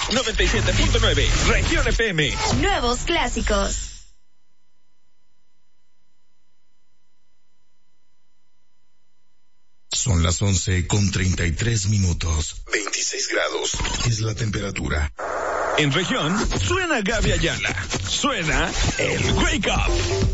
97.9, Región FM. Nuevos clásicos. Son las 11:33. 26 grados es la temperatura. En región, suena Gaby Ayala. Suena el Wake Up.